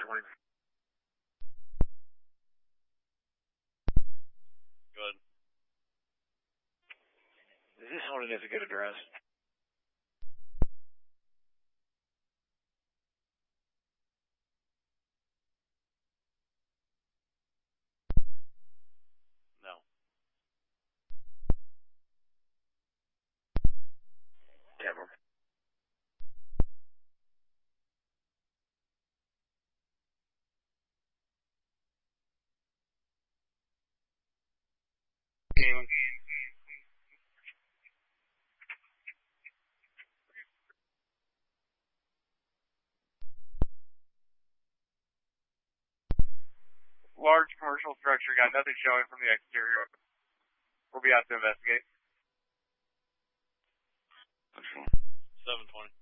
720. Go ahead. Is this holding as a good address? No. Never. Large commercial structure, got nothing showing from the exterior. We'll be out to investigate. 720.